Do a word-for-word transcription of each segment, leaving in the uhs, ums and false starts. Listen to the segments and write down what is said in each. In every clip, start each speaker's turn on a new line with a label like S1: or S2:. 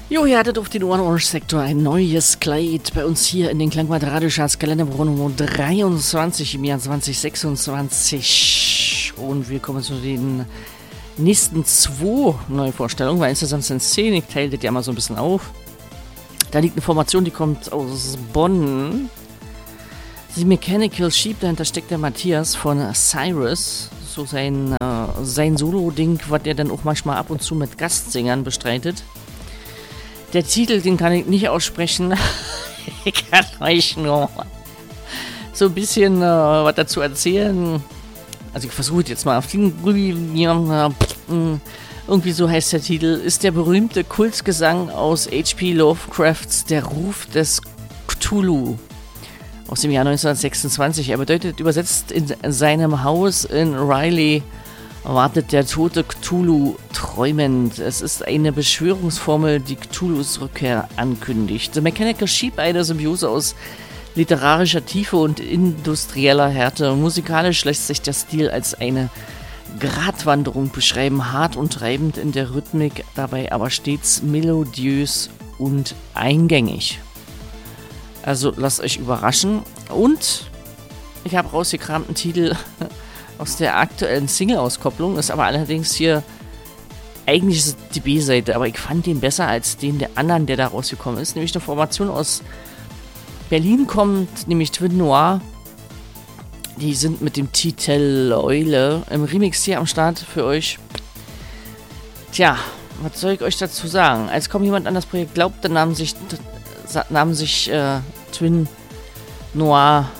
S1: Jo, ihr hattet auf den Ohren-Orange-Sektor ein neues Kleid bei uns hier in den Klangwald Radiocharts Kalenderwoche Nummer dreiundzwanzig im Jahr zwanzig sechsundzwanzig. Und wir kommen zu den nächsten zwei Neuvorstellungen, weil insgesamt sind zehn, ich teile das ja mal so ein bisschen auf. Da liegt eine Formation, die kommt aus Bonn. The Mechanical Sheep, dahinter steckt der Matthias von Cyrus. So sein, äh, sein Solo-Ding, was er dann auch manchmal ab und zu mit Gastsängern bestreitet. Der Titel, den kann ich nicht aussprechen. Ich kann euch nur so ein bisschen äh, was dazu erzählen. Also ich versuche jetzt mal auf den irgendwie so heißt der Titel. Ist der berühmte Kultgesang aus H P Lovecrafts Der Ruf des Cthulhu aus dem Jahr neunzehnhundertsechsundzwanzig. Er bedeutet übersetzt: in seinem Haus in Riley wartet der tote Cthulhu träumend. Es ist eine Beschwörungsformel, die Cthulhus Rückkehr ankündigt. The Mechanical Sheep, eine Symbiose aus literarischer Tiefe und industrieller Härte. Musikalisch lässt sich der Stil als eine Gratwanderung beschreiben, hart und treibend in der Rhythmik, dabei aber stets melodiös und eingängig. Also lasst euch überraschen. Und ich habe rausgekramt einen Titel aus der aktuellen Single-Auskopplung, ist aber allerdings hier, eigentlich ist es die B-Seite, aber ich fand den besser als den der anderen, der da rausgekommen ist, nämlich eine Formation aus Berlin kommt, nämlich Twin Noir. Die sind mit dem Titel Eule im Remix hier am Start für euch. Tja, was soll ich euch dazu sagen? Als kaum jemand an das Projekt glaubte, nahm sich, nahm sich äh, Twin Noir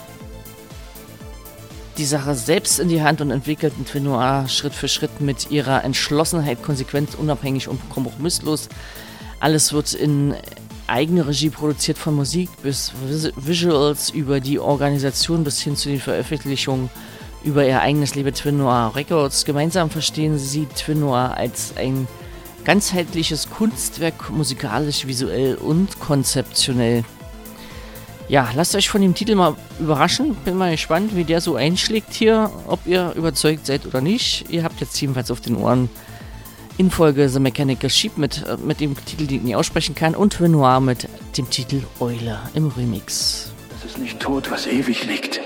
S1: die Sache selbst in die Hand und entwickelten Twin Noir Schritt für Schritt mit ihrer Entschlossenheit konsequent, unabhängig und kompromisslos. Alles wird in eigene Regie produziert, von Musik bis Vis- Visuals über die Organisation bis hin zu den Veröffentlichungen über ihr eigenes Label Twin Noir Records. Gemeinsam verstehen sie Twin Noir als ein ganzheitliches Kunstwerk, musikalisch, visuell und konzeptionell. Ja, lasst euch von dem Titel mal überraschen. Bin mal gespannt, wie der so einschlägt hier, ob ihr überzeugt seid oder nicht. Ihr habt jetzt jedenfalls auf den Ohren in Folge The Mechanical Sheep mit, mit dem Titel, den ich nicht aussprechen kann, und Twin Noir mit dem Titel Eule im Remix.
S2: Es ist nicht tot, was ewig liegt.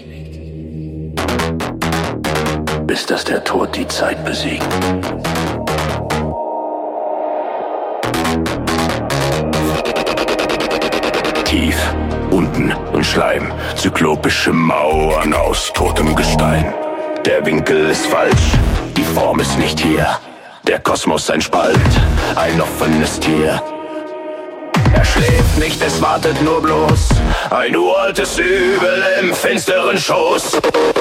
S2: Bis dass der Tod die Zeit besiegt. Tief unten im Schleim, zyklopische Mauern aus totem Gestein. Der Winkel ist falsch, die Form ist nicht hier. Der Kosmos ein Spalt, ein offenes Tier. Er schläft nicht, es wartet nur bloß ein uraltes Übel im finsteren Schoß.